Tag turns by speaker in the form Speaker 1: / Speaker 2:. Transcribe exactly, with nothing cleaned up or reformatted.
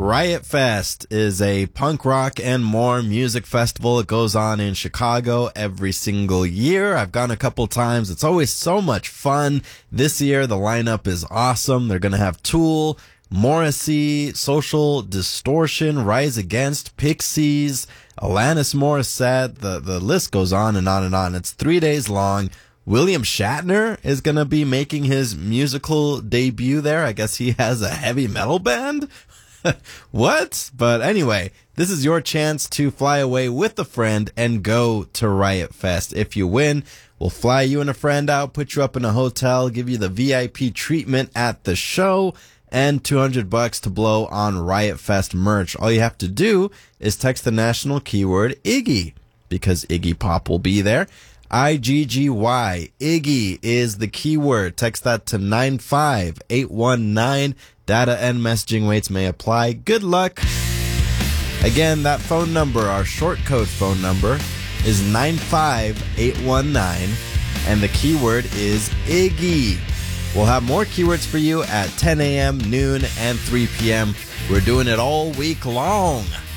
Speaker 1: Riot Fest is a punk rock and more music festival. It goes on in Chicago every single year. I've gone a couple times. It's always so much fun. This year, the lineup is awesome. They're going to have Tool, Morrissey, Social Distortion, Rise Against, Pixies, Alanis Morissette. The, the list goes on and on and on. It's three days long. William Shatner is going to be making his musical debut there. I guess he has a heavy metal band. What? But anyway, this is your chance to fly away with a friend and go to Riot Fest. If you win, we'll fly you and a friend out, put you up in a hotel, give you the V I P treatment at the show, and two hundred bucks to blow on Riot Fest merch. All you have to do is text the national keyword Iggy, because Iggy Pop will be there. I G G Y. Iggy is the keyword. Text that to nine five eight one nine. Data and messaging rates may apply. Good luck. Again, that phone number, our short code phone number, is nine five eight one nine, and the keyword is Iggy. We'll have more keywords for you at ten a.m., noon, and three p.m. We're doing it all week long.